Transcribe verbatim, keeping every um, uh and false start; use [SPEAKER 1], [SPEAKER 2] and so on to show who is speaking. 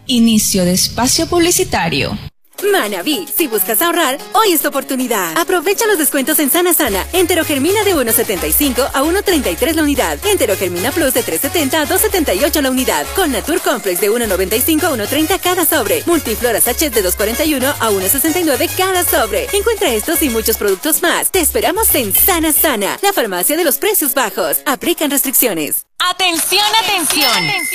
[SPEAKER 1] Inicio de espacio publicitario.
[SPEAKER 2] Manabí, si buscas ahorrar, hoy es tu oportunidad. Aprovecha los descuentos en Sana Sana. Enterogermina de uno setenta y cinco a uno treinta y tres la unidad. Enterogermina Plus de tres setenta a dos setenta y ocho la unidad. Con Natur Complex de uno noventa y cinco a uno treinta cada sobre. Multiflora Sachet de dos cuarenta y uno a uno sesenta y nueve cada sobre. Encuentra estos y muchos productos más. Te esperamos en Sana Sana, la farmacia de los precios bajos. Aplican restricciones.
[SPEAKER 3] ¡Atención, atención!